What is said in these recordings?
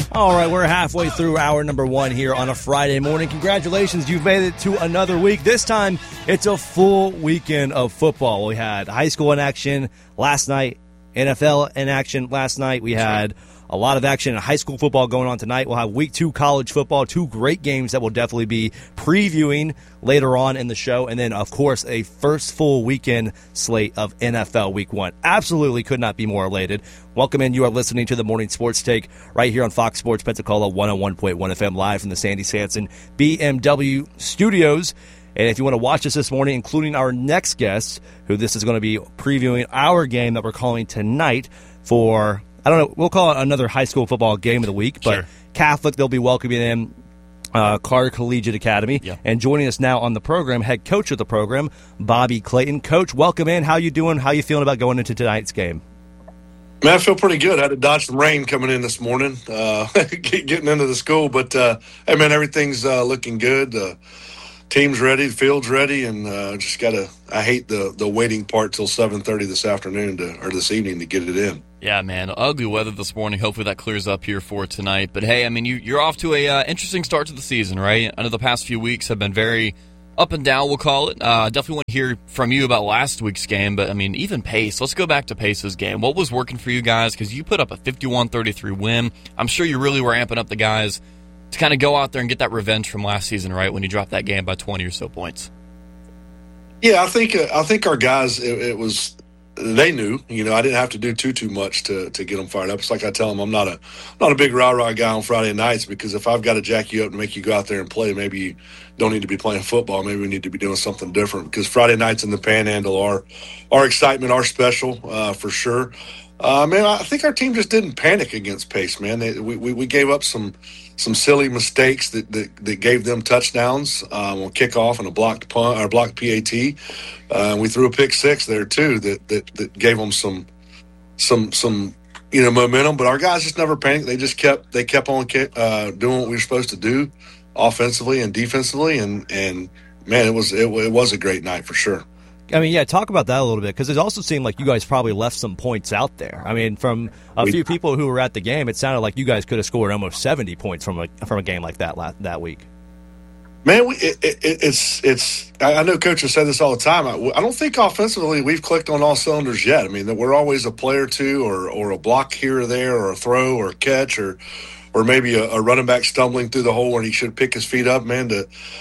All right, we're halfway through hour number 1 here on a Friday morning. Congratulations, you've made it to another week. This time, it's a full weekend of football. We had high school in action last night, NFL in action last night. We had a lot of action in high school football going on tonight. We'll have week 2 college football, 2 great games that we'll definitely be previewing later on in the show. And then, of course, a first full weekend slate of NFL week 1. Absolutely could not be more elated. Welcome in. You are listening to the Morning Sports Take right here on Fox Sports Pensacola 101.1 FM live from the Sandy Sanson BMW studios. And if you want to watch us this morning, including our next guest, who this is going to be previewing our game that we're calling tonight for, I don't know, we'll call it another high school football game of the week, but sure. Catholic, they'll be welcoming in Carter Collegiate Academy. Yeah. And joining us now on the program, head coach of the program, Bobby Clayton. Coach, welcome in. How you doing? How you feeling about going into tonight's game? Man, I feel pretty good. I had to dodge some rain coming in this morning, getting into the school. But, hey, man, everything's looking good. Team's ready, the field's ready, and just got to – I hate the waiting part till 7:30 this afternoon or this evening to get it in. Yeah, man, ugly weather this morning. Hopefully that clears up here for tonight. But, hey, I mean, you're off to a interesting start to the season, right? I know the past few weeks have been very up and down, we'll call it. Definitely want to hear from you about last week's game. But, I mean, even Pace. Let's go back to Pace's game. What was working for you guys? Because you put up a 51-33 win. I'm sure you really were amping up the guys to kind of go out there and get that revenge from last season, right, when you dropped that game by 20 or so points. Yeah, I think our guys, it was – they knew, I didn't have to do too much to get them fired up. It's like I tell them, I'm not a big rah-rah guy on Friday nights, because if I've got to jack you up and make you go out there and play, maybe you don't need to be playing football. Maybe we need to be doing something different, because Friday nights in the Panhandle are our excitement, our special, for sure. Man, I think our team just didn't panic against Pace, man. We gave up some silly mistakes that gave them touchdowns on kickoff and a blocked punt or blocked PAT. We threw a pick six there too that gave them some momentum. But our guys just never panicked. They just kept on doing what we were supposed to do, offensively and defensively. And man, it was a great night for sure. I mean, yeah, talk about that a little bit, because it also seemed like you guys probably left some points out there. I mean, from a few people who were at the game, it sounded like you guys could have scored almost 70 points from a game like that week. Man, it's. I know coaches say this all the time. I don't think offensively we've clicked on all cylinders yet. I mean, that we're always a play or two, or a block here or there, or a throw or a catch, or maybe a running back stumbling through the hole when he should pick his feet up, man,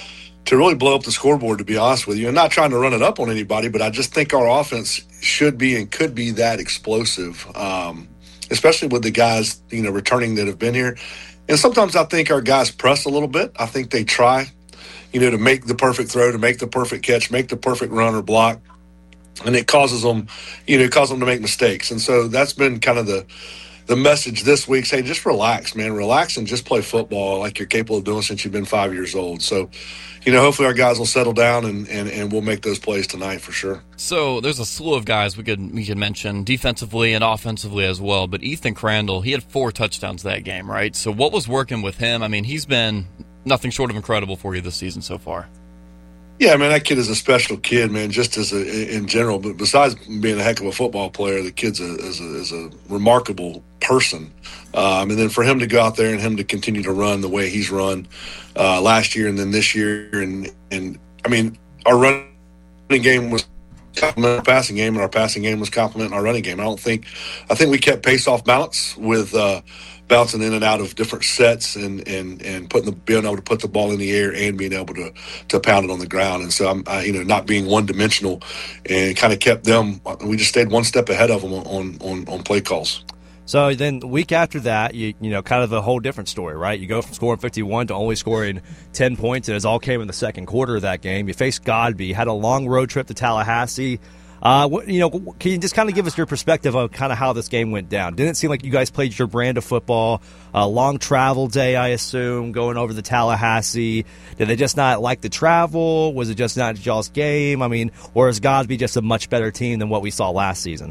to really blow up the scoreboard, to be honest with you. And not trying to run it up on anybody, but I just think our offense should be and could be that explosive, especially with the guys, returning that have been here. And sometimes I think our guys press a little bit. I think they try, to make the perfect throw, to make the perfect catch, make the perfect run or block. And it causes them, to make mistakes. And so that's been kind of the message this week. Hey, just relax, man. Relax and just play football like you're capable of doing since you've been 5 years old. So, hopefully our guys will settle down and we'll make those plays tonight for sure. So there's a slew of guys we could mention defensively and offensively as well. But Ethan Crandall, he had 4 touchdowns that game, right? So what was working with him? I mean, he's been nothing short of incredible for you this season so far. Yeah, man, that kid is a special kid, man, just in general. But besides being a heck of a football player, the kid's is a remarkable person. And then for him to go out there and him to continue to run the way he's run last year and then this year. And I mean, our running game was complementing our passing game, and our passing game was complementing our running game. I think we kept Pace off balance with bouncing in and out of different sets and being able to put the ball in the air and being able to pound it on the ground. And so I'm not being one dimensional, and kind of kept them. We just stayed one step ahead of them on play calls. So then the week after that, you kind of a whole different story, right? You go from scoring 51 to only scoring 10 points, and it all came in the second quarter of that game. You faced Godby, had a long road trip to Tallahassee. Can you just kind of give us your perspective of kind of how this game went down? Didn't seem like you guys played your brand of football. A long travel day, I assume, going over to Tallahassee. Did they just not like the travel? Was it just not y'all's game? I mean, or is Godby just a much better team than what we saw last season?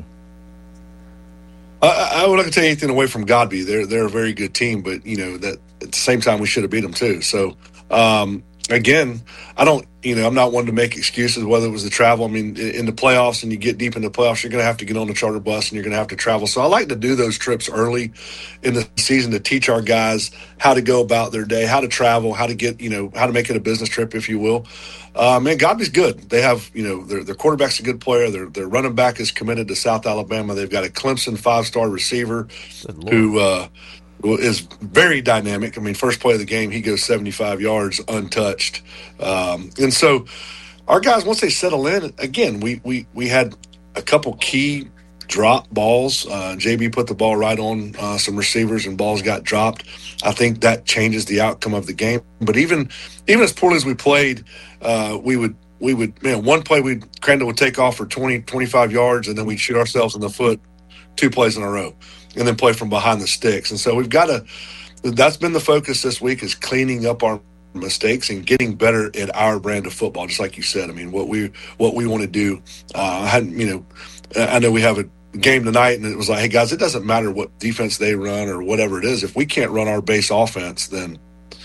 I would not take anything away from Godby. They're a very good team, but that at the same time we should have beat them too. So again, I'm not one to make excuses whether it was the travel. I mean, in the playoffs and you get deep into the playoffs, you're going to have to get on the charter bus and you're going to have to travel. So I like to do those trips early in the season to teach our guys how to go about their day, how to travel, how to get, how to make it a business trip, if you will. Man, Godby's good. They have, their quarterback's a good player. Their running back is committed to South Alabama. They've got a Clemson 5-star receiver who is very dynamic. I mean, first play of the game, he goes 75 yards untouched. And so our guys, once they settle in, again, we had a couple key drop balls. JB put the ball right on some receivers and balls got dropped. I think that changes the outcome of the game. But even as poorly as we played, we would one play Crandall would take off for 20, 25 yards, and then we'd shoot ourselves in the foot 2 plays in a row and then play from behind the sticks. And so that's been the focus this week, is cleaning up our mistakes and getting better at our brand of football. Just like you said, I mean, what we want to do. I know we have a game tonight and it was like, hey guys, it doesn't matter what defense they run or whatever it is. If we can't run our base offense, then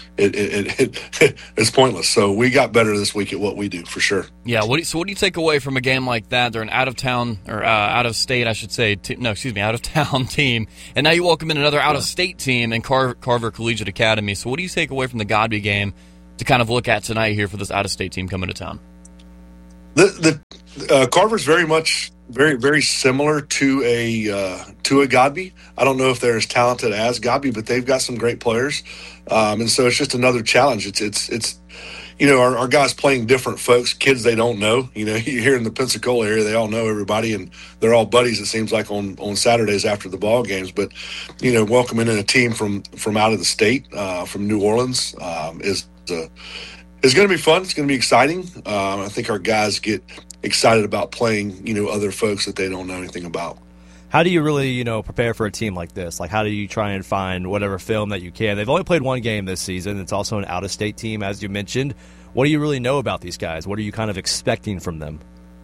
it's pointless. So we got better this week at what we do, for sure. Yeah. What do you take away from a game like that? They're an out of town or out of state, I should say. Out of town team, and now you welcome in another out of state team in Carver Collegiate Academy. So what do you take away from the Godby game to kind of look at tonight here for this out of state team coming to town? The Carver's very much very, very similar to a Godby. I don't know if they're as talented as Godby, but they've got some great players, and so it's just another challenge. It's our guys playing different folks, kids they don't know. Here in the Pensacola area, they all know everybody, and they're all buddies. It seems like on Saturdays after the ball games. But welcoming in a team from out of the state, from New Orleans, is going to be fun. It's going to be exciting. I think our guys get excited about playing, other folks that they don't know anything about. How do you really, prepare for a team like this? Like, how do you try and find whatever film that you can? They've only played one game this season. It's also an out-of-state team, as you mentioned. What do you really know about these guys? What are you kind of expecting from them?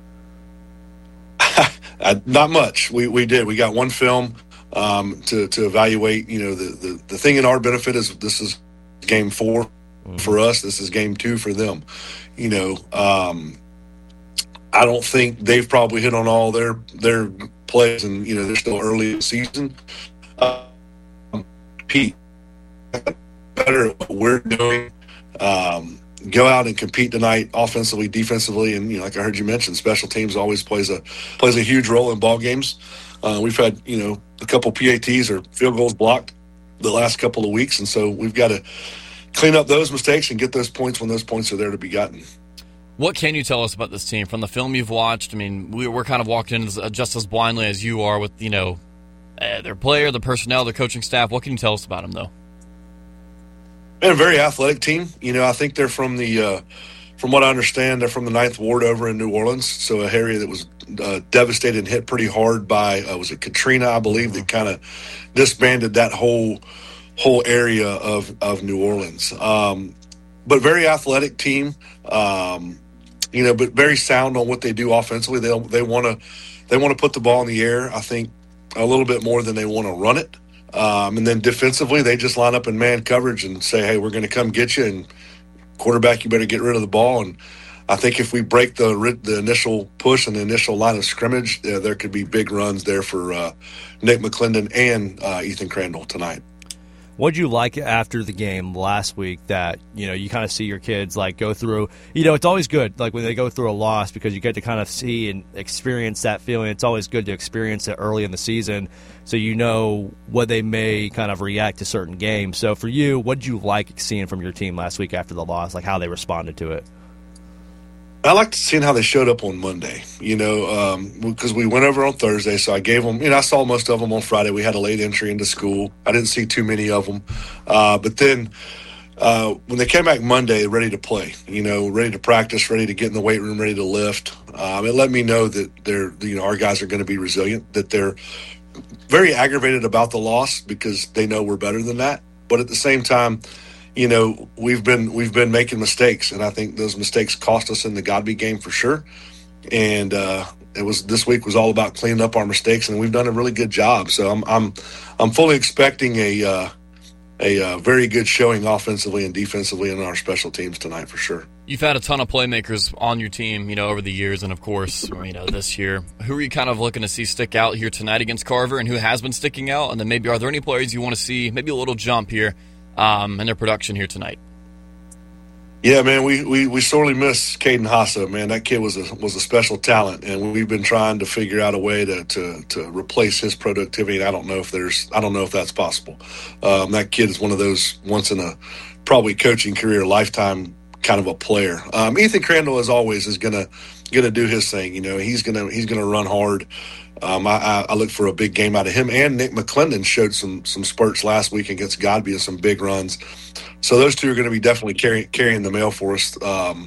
Not much. We did. We got one film to evaluate. The thing in our benefit is this is game 4 for us. This is game 2 for them. I don't think they've probably hit on all their plays, and they're still early in the season. Pete, better at what we're doing. Go out and compete tonight, offensively, defensively, and like I heard you mention, special teams always plays a huge role in ball games. We've had a couple PATs or field goals blocked the last couple of weeks, and so we've got to clean up those mistakes and get those points when those points are there to be gotten. What can you tell us about this team from the film you've watched? I mean, we're kind of walking in just as blindly as you are with their player, the personnel, the coaching staff. What can you tell us about them, though? And a very athletic team. I think they're from what I understand, they're from the 9th Ward over in New Orleans, so an area that was devastated and hit pretty hard by was it Katrina, I believe, that kind of disbanded that whole area of New Orleans. But very athletic team. But very sound on what they do offensively. They want to put the ball in the air, I think, a little bit more than they want to run it. And then defensively, they just line up in man coverage and say, hey, we're going to come get you, and quarterback, you better get rid of the ball. And I think if we break the initial push and the initial line of scrimmage, there could be big runs there for Nick McClendon and Ethan Crandall tonight. What'd you like after the game last week that, you kind of see your kids go through, it's always good when they go through a loss because you get to kind of see and experience that feeling. It's always good to experience it early in the season so you know what they may kind of react to certain games. So for you, what'd you like seeing from your team last week after the loss, how they responded to it? I liked seeing how they showed up on Monday, because we went over on Thursday. So I gave them, I saw most of them on Friday. We had a late entry into school. I didn't see too many of them. But then when they came back Monday, ready to play, ready to practice, ready to get in the weight room, ready to lift, it let me know that our guys are going to be resilient, that they're very aggravated about the loss because they know we're better than that. But at the same time, we've been making mistakes, and I think those mistakes cost us in the Godby game for sure. And this week was all about cleaning up our mistakes, and we've done a really good job. So I'm fully expecting a a very good showing offensively and defensively in our special teams tonight for sure. You've had a ton of playmakers on your team, over the years, and of course, this year. Who are you kind of looking to see stick out here tonight against Carver, and who has been sticking out? And then maybe are there any players you want to see maybe a little jump here in their production here tonight? Yeah, man, we sorely miss Caden Hasso, man. That kid was a special talent, and we've been trying to figure out a way to replace his productivity. And I don't know if that's possible. That kid is one of those once in a probably coaching career lifetime kind of a player. Ethan Crandall, as always, is gonna do his thing. He's gonna run hard. I look for a big game out of him, and Nick McClendon showed some spurts last week against Godby with some big runs. So those two are going to be definitely carrying the mail for us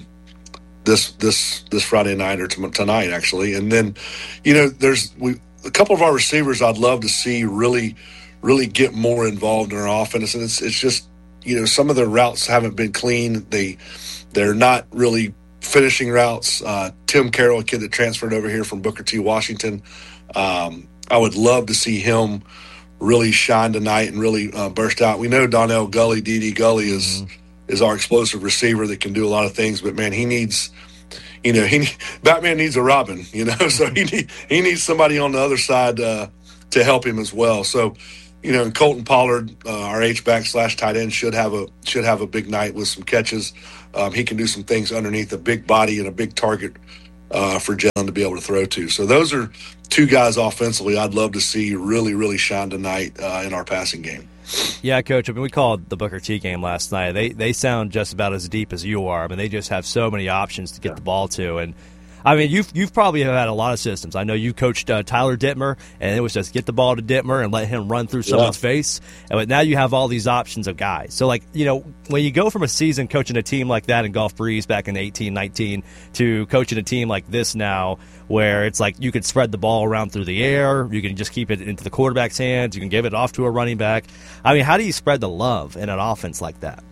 this Friday night or tonight actually. And then, there's a couple of our receivers I'd love to see really get more involved in our offense, and it's just some of their routes haven't been clean. They're not really finishing routes. Tim Carroll, a kid that transferred over here from Booker T. Washington, I would love to see him really shine tonight and really burst out. We know Donnell Gully, D.D. Gully is our explosive receiver that can do a lot of things, but man, he needs, Batman needs a Robin, so he needs somebody on the other side to help him as well. So, and Colton Pollard, our H-back / tight end, should have a big night with some catches. He can do some things underneath a big body and a big target for Jalen to be able to throw to. So those are two guys offensively I'd love to see really shine tonight in our passing game. Yeah, Coach. We called the Booker T game last night. They sound just about as deep as you are. They just have so many options to get the ball to. And you've probably had a lot of systems. I know you coached Tyler Dittmer, and it was just get the ball to Dittmer and let him run through someone's face. But now you have all these options of guys. So, when you go from a season coaching a team like that in Gulf Breeze back in 18-19 to coaching a team like this now, where it's like you can spread the ball around through the air, you can just keep it into the quarterback's hands, you can give it off to a running back. How do you spread the love in an offense like that?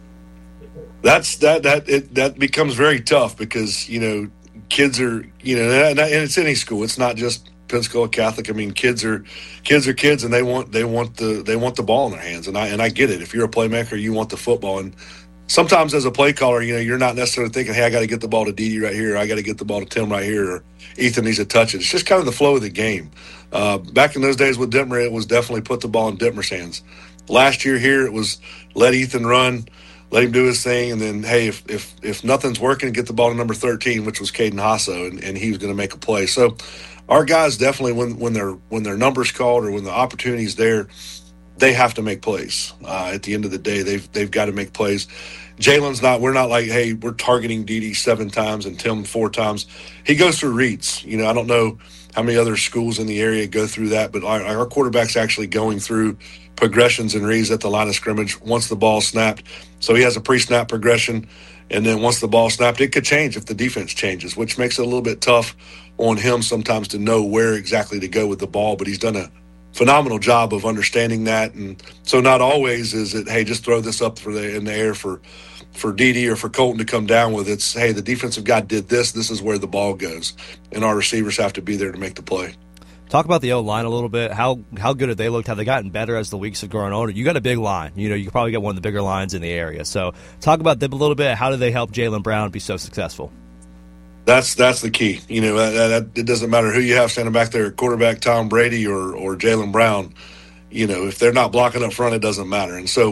That becomes very tough because, kids are, and it's any school. It's not just Pensacola Catholic. Kids are kids, and they want the ball in their hands. And I get it. If you're a playmaker, you want the football. And sometimes as a play caller, you're not necessarily thinking, hey, I got to get the ball to Dede right here. Or I got to get the ball to Tim right here. Or Ethan needs to touch it. It's just kind of the flow of the game. Back in those days with Dittmer, it was definitely put the ball in Dittmer's hands. Last year here, it was let Ethan run. Let him do his thing, and then, hey, if nothing's working, get the ball to number 13, which was Caden Hasso, and he was going to make a play. So our guys definitely, when their number's called or when the opportunity's there, they have to make plays. At the end of the day, they've got to make plays. Jalen's not. We're not like, hey, we're targeting Dede 7 times and Tim 4 times. He goes through reads. I don't know how many other schools in the area go through that, but our quarterback's actually going through progressions and reads at the line of scrimmage once the ball snapped. So he has a pre-snap progression, and then once the ball snapped, it could change if the defense changes, which makes it a little bit tough on him sometimes to know where exactly to go with the ball, but he's done a phenomenal job of understanding that. And so not always is it, hey, just throw this up in the air for Dede or for Colton to come down with. It's, hey, the defensive guy did this is where the ball goes, and our receivers have to be there to make the play. Talk about the O-line a little bit. How good have they looked? Have they gotten better as the weeks have grown on? You got a big line. You probably got one of the bigger lines in the area. So talk about them a little bit. How do they help Jalen Brown be so successful? That's the key. It doesn't matter who you have standing back there, quarterback Tom Brady or Jalen Brown. If they're not blocking up front, it doesn't matter. And so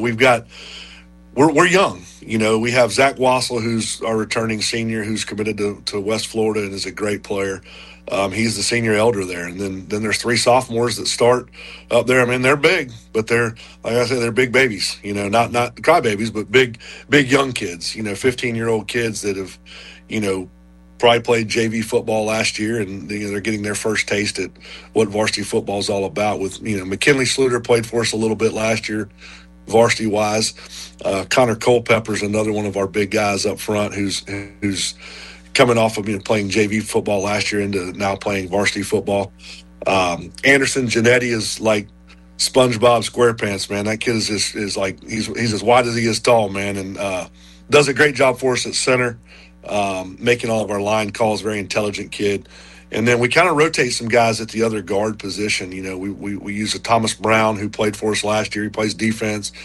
we're young. We have Zach Wassel, who's our returning senior, who's committed to West Florida and is a great player. He's the senior elder there. And then there's 3 sophomores that start up there. They're big, but they're, like I said, they're big babies, not crybabies, but big young kids, 15-year-old kids that have, probably played JV football last year, and they're getting their first taste at what varsity football is all about. With McKinley Sluter played for us a little bit last year, varsity wise. Connor Culpepper's another one of our big guys up front who's coming off of playing JV football last year into now playing varsity football. Anderson Janetti is like SpongeBob SquarePants, man. That kid is like he's as wide as he is tall, man, and does a great job for us at center. Making all of our line calls, very intelligent kid. And then we kind of rotate some guys at the other guard position. We use a Thomas Brown who played for us last year. He plays defense.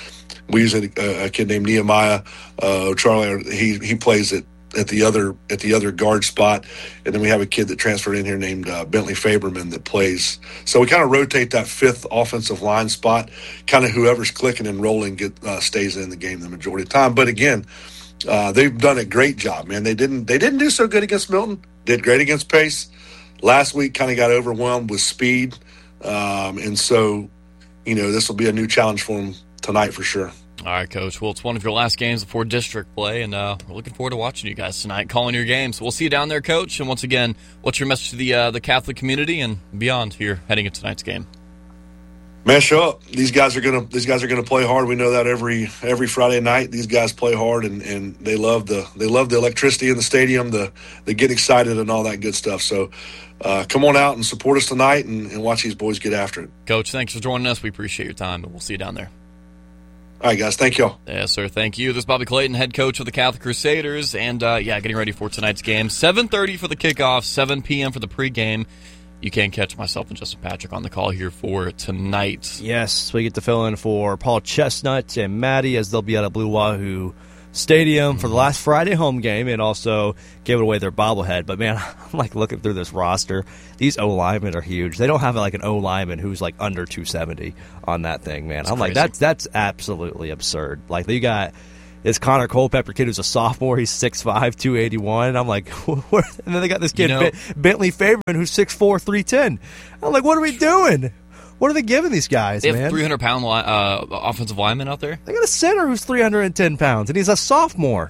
we use a kid named Nehemiah Charlie. He plays at the other guard spot, and then we have a kid that transferred in here named Bentley Faberman that plays. So we kind of rotate that fifth offensive line spot. Kind of whoever's clicking and rolling stays in the game the majority of the time. But again, they've done a great job, man. They didn't do so good against Milton. Did great against Pace. Last week kind of got overwhelmed with speed, and so this will be a new challenge for them tonight for sure. All right, Coach. Well, it's one of your last games before district play, and we're looking forward to watching you guys tonight, calling your games. We'll see you down there, Coach. And once again, what's your message to the Catholic community and beyond here heading into tonight's game? Man, show up. These guys are gonna play hard. We know that every Friday night. These guys play hard, and they love the electricity in the stadium. They get excited and all that good stuff. So come on out and support us tonight, and watch these boys get after it. Coach, thanks for joining us. We appreciate your time, and we'll see you down there. All right, guys. Thank y'all. Yes, sir. Thank you. This is Bobby Clayton, head coach of the Catholic Crusaders, and getting ready for tonight's game. 7:30 for the kickoff, 7 p.m. for the pregame. You can catch myself and Justin Patrick on the call here for tonight. Yes, we get to fill in for Paul Chestnut and Maddie as they'll be at a Blue Wahoo Stadium for the last Friday home game and also giving away their bobblehead. But, man, I'm, looking through this roster. These O-linemen are huge. They don't have, an O-lineman who's, under 270 on that thing, man. I'm crazy. That's absolutely absurd. You got this Connor Culpepper kid who's a sophomore. He's 6'5", 281. I'm like, where? And then they got this kid, Bentley Faberman, who's 6'4", 310. I'm like, what are we doing? What are they giving these guys, man? They have 300-pound offensive linemen out there? They got a center who's 310 pounds, and he's a sophomore.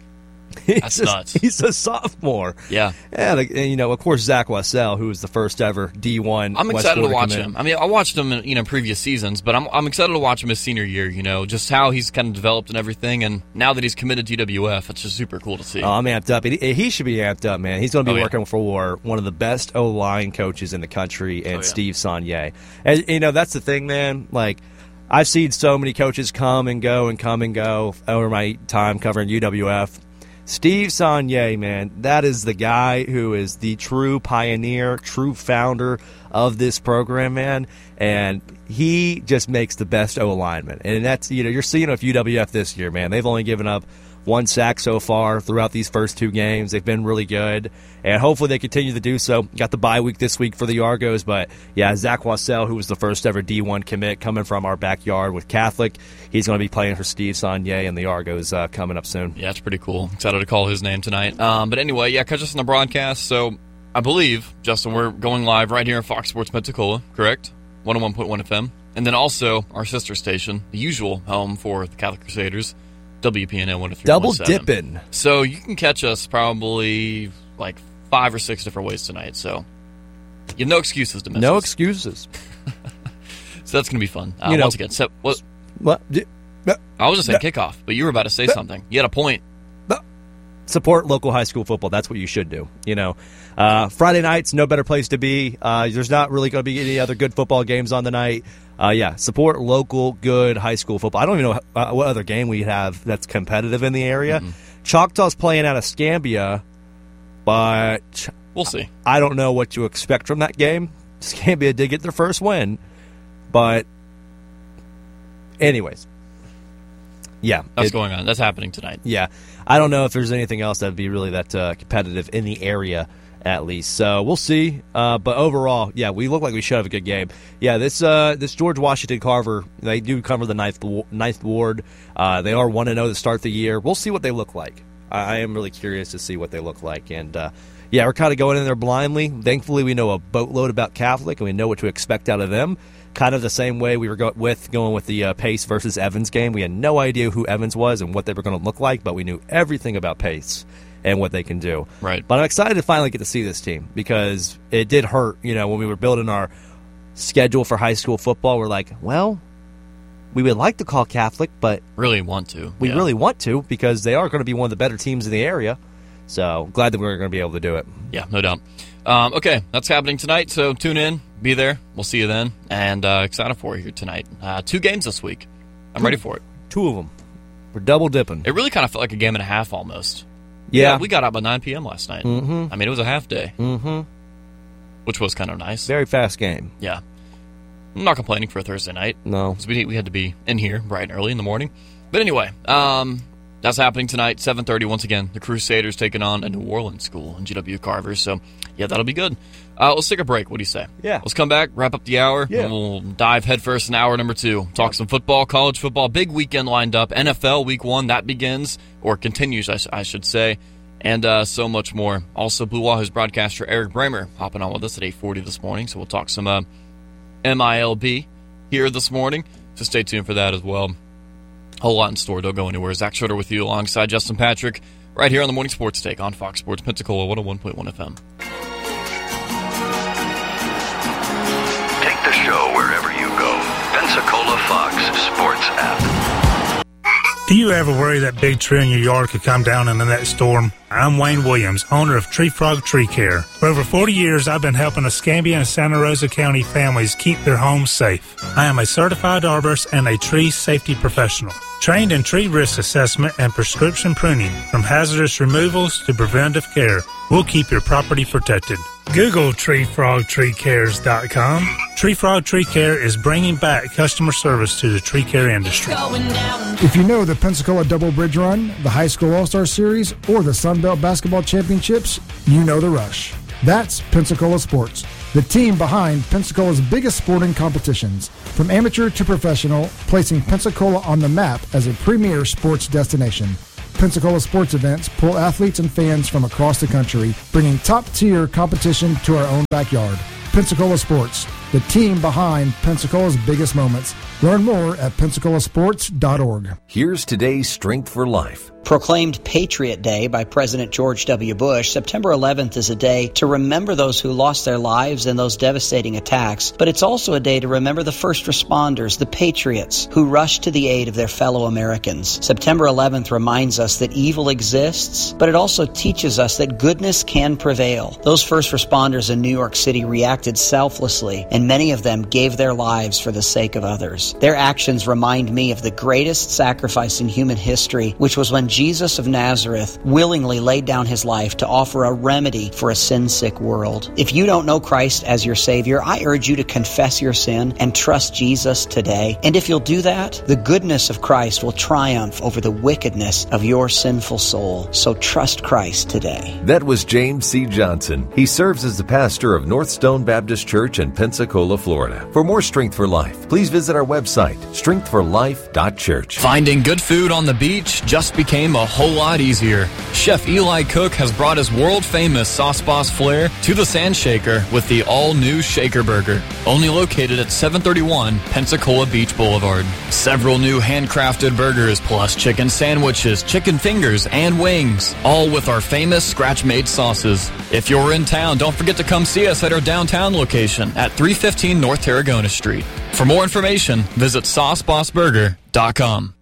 That's nuts. He's a sophomore. Yeah. And, of course, Zach Wassell, who was the first ever D1. I'm excited to watch him. I mean, I watched him in previous seasons, but I'm excited to watch him his senior year, just how he's kind of developed and everything. And now that he's committed to UWF, it's just super cool to see. Oh, I'm amped up. He should be amped up, man. He's going to be working for one of the best O-line coaches in the country, and Steve Saunier. And, that's the thing, man. I've seen so many coaches come and go over my time covering UWF. Steve Saunier, man, that is the guy who is the true pioneer, true founder of this program, man. And he just makes the best O-lineman. And that's, you're seeing with UWF this year, man. They've only given up 1 sack so far throughout these first 2 games. They've been really good, and hopefully they continue to do so. Got the bye week this week for the Argos, but Zach Wassell, who was the first ever D1 commit coming from our backyard with Catholic, he's going to be playing for Steve Saunier and the Argos coming up soon. Yeah, it's pretty cool. Excited to call his name tonight. But anyway, catch us on the broadcast. So I believe, Justin, we're going live right here on Fox Sports Pensacola, correct? 101.1 FM. And then also our sister station, the usual home for the Catholic Crusaders, WPNL 103.7. Double dipping. So you can catch us probably 5 or 6 different ways tonight. So you have no excuses to miss No us. excuses. So that's going to be fun. Once again, what? I was just saying kickoff, but you were about to say something. You had a point. Support local high school football. That's what you should do. Friday nights, no better place to be. There's not really going to be any other good football games on the night. Support local, good high school football. I don't even know what other game we have that's competitive in the area. Mm-hmm. Choctaw's playing out of Scambia, but we'll see. I don't know what to expect from that game. Scambia did get their first win, but anyways. Yeah. That's going on. That's happening tonight. Yeah. I don't know if there's anything else that would be really that competitive in the area, at least. So we'll see. But overall, we look like we should have a good game. Yeah, this George Washington Carver, they do cover the ninth ward. They are 1-0 to start the year. We'll see what they look like. I am really curious to see what they look like. And, we're kind of going in there blindly. Thankfully, we know a boatload about Catholic, and we know what to expect out of them. Kind of the same way we were going with the Pace versus Evans game. We had no idea who Evans was and what they were going to look like, but we knew everything about Pace and what they can do. Right. But I'm excited to finally get to see this team because it did hurt, when we were building our schedule for high school football. We're like, well, we would like to call Catholic, but really want to. We really want to because they are going to be one of the better teams in the area. So glad that we're going to be able to do it. Yeah, no doubt. Okay, that's happening tonight, so tune in. Be there. We'll see you then. And excited for you here tonight. 2 games this week. I'm ready for it. 2 of them. We're double dipping. It really kind of felt like a game and a half almost. Yeah. We got out by 9 p.m. last night. Mm-hmm. I mean, it was a half day. Mm-hmm. Which was kind of nice. Very fast game. Yeah. I'm not complaining for a Thursday night. No. Because we had to be in here bright and early in the morning. But anyway, that's happening tonight, 7:30. Once again, the Crusaders taking on a New Orleans school in GW Carver. So, yeah, that'll be good. Let's take a break. What do you say? Yeah. Let's come back, wrap up the hour, and we'll dive headfirst in hour number 2. Talk some football, college football, big weekend lined up. NFL Week 1, that begins, or continues, I should say, and so much more. Also, Blue Wahoo's broadcaster Eric Bramer hopping on with us at 8:40 this morning. So we'll talk some MILB here this morning. So stay tuned for that as well. Whole lot in store. Don't go anywhere. Zach Schroeder with you alongside Justin Patrick right here on the Morning Sports Take on Fox Sports Pensacola 101.1 FM. Take the show wherever you go. Pensacola Fox Sports app. Do you ever worry that big tree in your yard could come down in the next storm? I'm Wayne Williams, owner of Tree Frog Tree Care. For over 40 years, I've been helping Escambia and Santa Rosa County families keep their homes safe. I am a certified arborist and a tree safety professional, trained in tree risk assessment and prescription pruning, from hazardous removals to preventive care. We'll keep your property protected. Google TreeFrogTreeCares.com. Tree Frog Tree Care is bringing back customer service to the tree care industry. If you know the Pensacola Double Bridge Run, the High School All-Star Series, or the Sun Belt Basketball Championships, you know the rush. That's Pensacola Sports, the team behind Pensacola's biggest sporting competitions. From amateur to professional, placing Pensacola on the map as a premier sports destination. Pensacola sports events pull athletes and fans from across the country, bringing top-tier competition to our own backyard. Pensacola Sports, the team behind Pensacola's biggest moments. Learn more at PensacolaSports.org. Here's today's Strength for Life. Proclaimed Patriot Day by President George W. Bush, September 11th is a day to remember those who lost their lives in those devastating attacks, but it's also a day to remember the first responders, the patriots, who rushed to the aid of their fellow Americans. September 11th reminds us that evil exists, but it also teaches us that goodness can prevail. Those first responders in New York City reacted selflessly, and many of them gave their lives for the sake of others. Their actions remind me of the greatest sacrifice in human history, which was when Jesus of Nazareth willingly laid down his life to offer a remedy for a sin-sick world. If you don't know Christ as your Savior, I urge you to confess your sin and trust Jesus today. And if you'll do that, the goodness of Christ will triumph over the wickedness of your sinful soul. So trust Christ today. That was James C. Johnson. He serves as the pastor of North Stone Baptist Church in Pensacola, Florida. For more Strength for Life, please visit our website, strengthforlife.church. Finding good food on the beach just became a whole lot easier. Chef Eli Cook has brought his world-famous Sauce Boss flair to the Sand Shaker with the all-new Shaker Burger, only located at 731 Pensacola Beach Boulevard. Several new handcrafted burgers, plus chicken sandwiches, chicken fingers, and wings, all with our famous scratch-made sauces. If you're in town, don't forget to come see us at our downtown location at 315 North Tarragona Street. For more information, visit SauceBossBurger.com.